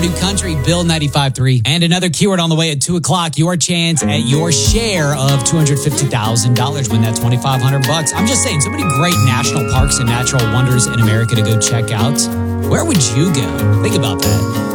new country, Bill 95.3. And another keyword on the way at 2 o'clock. Your chance at your share of $250,000. Win that $2,500. I'm just saying, so many great national parks and natural wonders in America to go check out. Where would you go? Think about that.